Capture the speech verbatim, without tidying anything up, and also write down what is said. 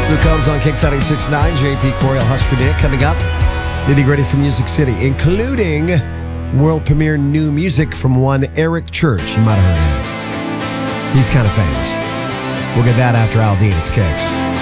Luke Combs on Kicks ninety-six point nine. J P Coriel, Husker Nick coming up. Nitty Gritty from Music City, including world premiere new music from one Eric Church. You might have heard of him. He's kind of famous. We'll get that after Aldine. It's Kicks.